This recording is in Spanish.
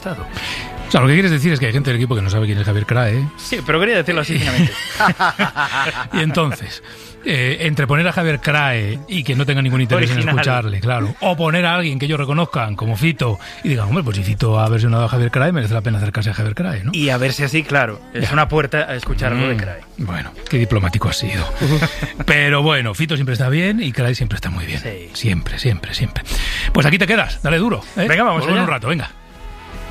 estado. O sea, lo que quieres decir es que hay gente del equipo que no sabe quién es Javier Crae. Sí, pero quería decirlo así finamente. Y entonces, entre poner a Javier Crae y que no tenga ningún interés en escucharle, claro, o poner a alguien que ellos reconozcan como Fito y digan, hombre, pues si Fito ha versionado a Javier Crae, merece la pena acercarse a Javier Crae, ¿no? Y a verse así, claro, es una puerta a escuchar algo de Crae. Bueno, qué diplomático has sido. Pero bueno, Fito siempre está bien y Crae siempre está muy bien. Sí. Siempre, siempre, siempre. Pues aquí te quedas, dale duro, ¿eh? Venga, vamos allá. Un rato, venga.